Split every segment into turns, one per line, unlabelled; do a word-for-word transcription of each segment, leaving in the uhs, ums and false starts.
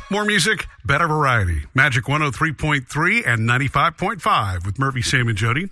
More music, better variety. Magic one oh three point three and ninety-five point five with Murphy, Sam, and Jody.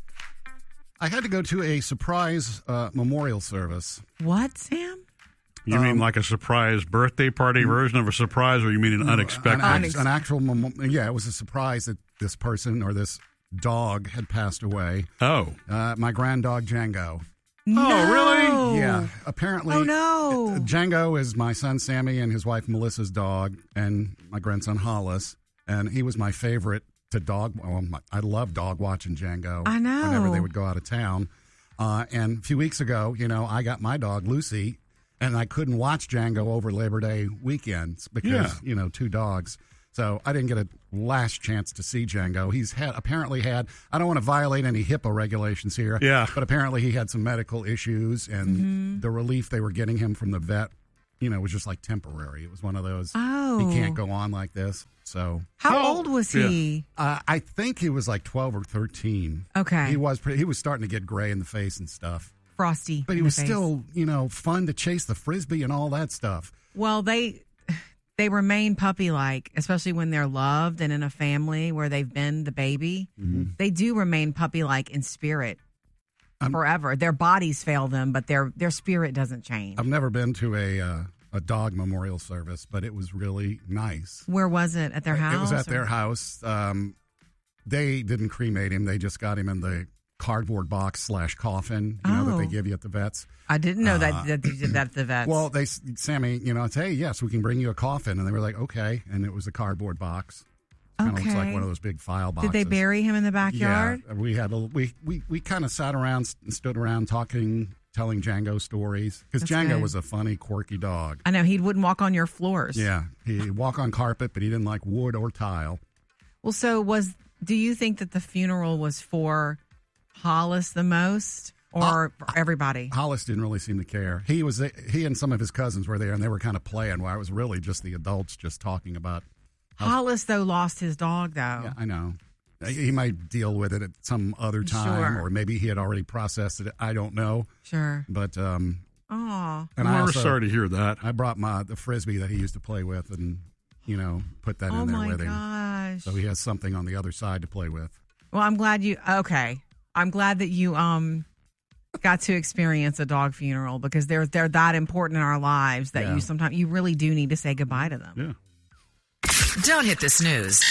I had to go to a surprise uh, memorial service.
What, Sam?
You um, mean like a surprise birthday party version of a surprise, or you mean an unexpected?
An, an, an actual, mem- yeah, it was a surprise that this person or this dog had passed away.
Oh.
Uh, my grand dog, Django.
No.
Oh, really?
Yeah. Apparently,
oh, no.
Django is my son Sammy and his wife Melissa's dog, and my grandson Hollis. And he was my favorite to dog. Well, my, I love dog watching Django.
I know.
Whenever they would go out of town. Uh, and a few weeks ago, you know, I got my dog Lucy, and I couldn't watch Django over Labor Day weekends because,
yeah.
you know, two dogs. So I didn't get a last chance to see Django. He's had apparently had, I don't want to violate any HIPAA regulations here,
yeah.
but apparently he had some medical issues, and
mm-hmm.
the relief they were getting him from the vet, you know, was just like temporary. It was one of those,
oh.
he can't go on like this. So
How oh. old was he?
Yeah. Uh, I think he was like twelve or thirteen.
Okay.
He was pretty, he was starting to get gray in the face and stuff.
Frosty.
But he was still, you know, fun to chase the Frisbee and all that stuff.
Well, they... They remain puppy-like, especially when they're loved and in a family where they've been the baby. Mm-hmm. They do remain puppy-like in spirit um, forever. Their bodies fail them, but their their spirit doesn't change.
I've never been to a uh, a dog memorial service, but it was really nice.
Where was it? At their house?
It was at
or?
their house. Um, they didn't cremate him. They just got him in the cardboard box slash coffin, you know,
oh.
that they give you at the vets.
I didn't know
uh,
that, that you did that at the vets.
Well, they, Sammy, you know, it's, hey, yes, we can bring you a coffin. And they were like, okay. And it was a cardboard box. Kind of
okay.
looks like one of those big file boxes.
Did they bury him in the backyard?
Yeah. We had a, we, we, we kind of sat around and stood around talking, telling Django stories. Because Django
good.
was a funny, quirky dog.
I know. He wouldn't walk on your floors.
Yeah. He'd walk on carpet, but he didn't like wood or tile.
Well, so was, do you think that the funeral was for Hollis the most, or uh, for everybody?
Hollis didn't really seem to care. He was he and some of his cousins were there, and they were kind of playing. While it was really just the adults just talking about. How,
Hollis though lost his dog though.
Yeah, I know. He might deal with it at some other time,
sure.
or maybe he had already processed it. I don't know.
Sure.
But um.
Oh.
And
well,
I
we're
also,
sorry to hear that.
I brought my the Frisbee that he used to play with, and you know put that
oh
in there
my
with him.
Gosh.
So he has something on the other side to play with.
Well, I'm glad you. Okay. I'm glad that you um got to experience a dog funeral, because they're they're that important in our lives that
yeah.
you sometimes you really do need to say goodbye to them.
Yeah.
Don't hit the snooze.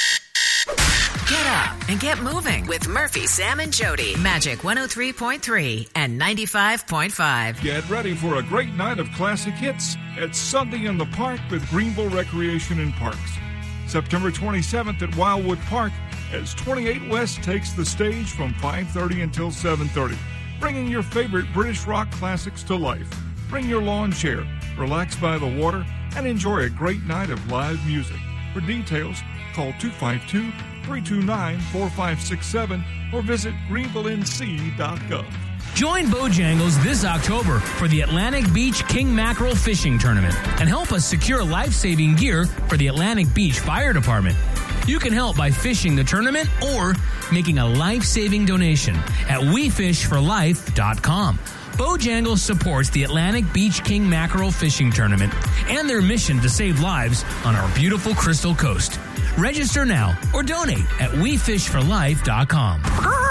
Get up and get moving with Murphy, Sam, and Jody. Magic one oh three point three and ninety-five point five.
Get ready for a great night of classic hits at Sunday in the Park with Greenville Recreation and Parks. September twenty-seventh at Wildwood Park, as twenty-eight West takes the stage from five thirty until seven thirty, bringing your favorite British rock classics to life. Bring your lawn chair, relax by the water, and enjoy a great night of live music. For details, call two five two, three two nine, four five six seven or visit greenville n c dot gov.
Join Bojangles this October for the Atlantic Beach King Mackerel Fishing Tournament and help us secure life-saving gear for the Atlantic Beach Fire Department. You can help by fishing the tournament or making a life-saving donation at we fish for life dot com. Bojangles supports the Atlantic Beach King Mackerel Fishing Tournament and their mission to save lives on our beautiful Crystal Coast. Register now or donate at we fish for life dot com.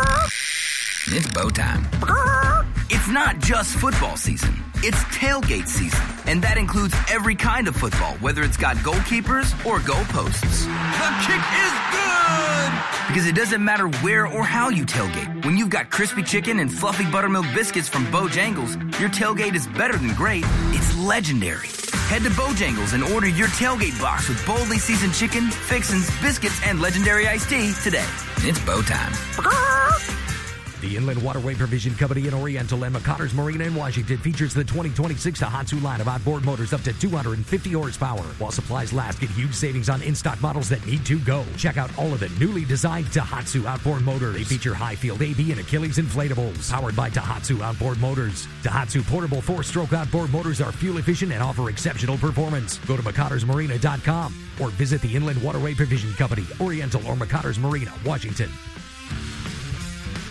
It's bow time. It's not just football season. It's tailgate season. And that includes every kind of football, whether it's got goalkeepers or goalposts. The kick is good! Because it doesn't matter where or how you tailgate. When you've got crispy chicken and fluffy buttermilk biscuits from Bojangles, your tailgate is better than great. It's legendary. Head to Bojangles and order your tailgate box with boldly seasoned chicken, fixins, biscuits, and legendary iced tea today. It's bow time.
The Inland Waterway Provision Company in Oriental and McConners Marina in Washington features the twenty twenty-six Daihatsu line of outboard motors up to two hundred fifty horsepower. While supplies last, get huge savings on in-stock models that need to go. Check out all of the newly designed Daihatsu outboard motors. They feature high-field A B and Achilles inflatables, powered by Daihatsu outboard motors. Daihatsu portable four-stroke outboard motors are fuel-efficient and offer exceptional performance. Go to mcconners marina dot com or visit the Inland Waterway Provision Company, Oriental or McConners Marina, Washington.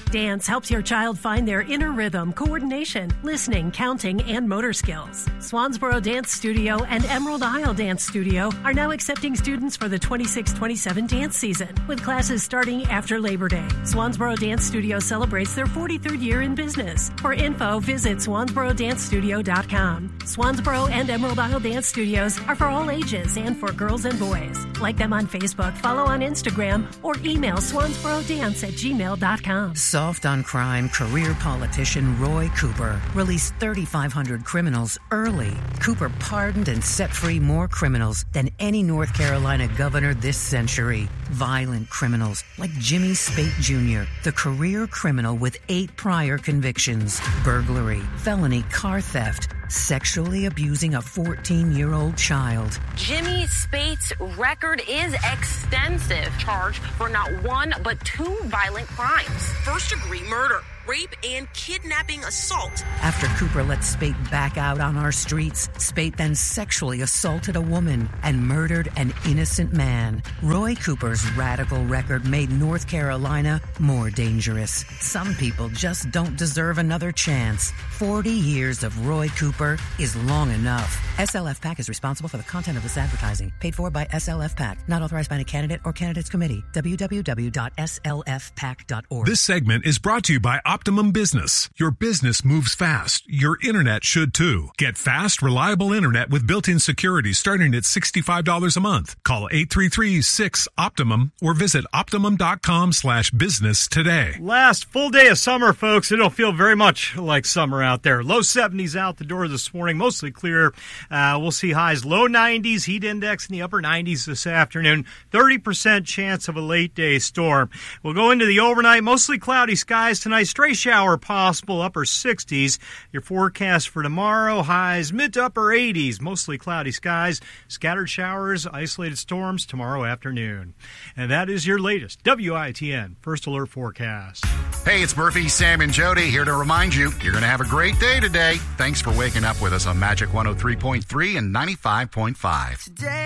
Dance helps your child find their inner rhythm, coordination, listening, counting, and motor skills. Swansboro Dance Studio and Emerald Isle Dance Studio are now accepting students for the twenty-six twenty-seven dance season, with classes starting after Labor Day. Swansboro Dance Studio celebrates their forty-third year in business. For info, visit swansboro dance studio dot com. Swansboro and Emerald Isle Dance Studios are for all ages and for girls and boys. Like them on Facebook, follow on Instagram, or email swansborodance at gmail dot com.
Soft on crime career politician Roy Cooper released thirty-five hundred criminals early. Cooper pardoned and set free more criminals than any North Carolina governor this century. Violent criminals like Jimmy Spate Junior, the career criminal with eight prior convictions: burglary, felony car theft, sexually abusing a fourteen-year-old child.
Jimmy Spate's record is extensive, charged for not one but two violent crimes: first-degree murder, rape, and kidnapping assault.
After Cooper let Spate back out on our streets, Spate then sexually assaulted a woman and murdered an innocent man. Roy Cooper's radical record made North Carolina more dangerous. Some people just don't deserve another chance. forty years of Roy Cooper is long enough. S L F PAC is responsible for the content of this advertising. Paid for by S L F PAC. Not authorized by any candidate or candidates committee. w w w dot s l f pac dot org.
This segment is brought to you by Optimum Business. Your business moves fast. Your internet should too. Get fast, reliable internet with built-in security starting at sixty-five dollars a month. Call eight three three, six, optimum or visit optimum.com slash business today.
Last full day of summer, folks. It'll feel very much like summer out there. Low seventies out the door this morning, mostly clear. Uh, we'll see highs low nineties, heat index in the upper nineties this afternoon. thirty percent chance of a late day storm. We'll go into the overnight, mostly cloudy skies tonight. Stray shower possible, upper sixties. Your forecast for tomorrow, highs mid to upper eighties, mostly cloudy skies. Scattered showers, isolated storms tomorrow afternoon. And that is your latest W I T N First Alert forecast.
Hey, it's Murphy, Sam, and Jody here to remind you you're going to have a great day today. Thanks for waking up with us on Magic one oh three point three and ninety-five point five.
Today